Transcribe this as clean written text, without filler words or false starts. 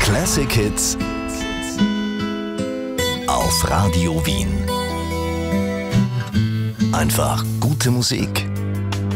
Classic Hits auf Radio Wien. Einfach gute Musik.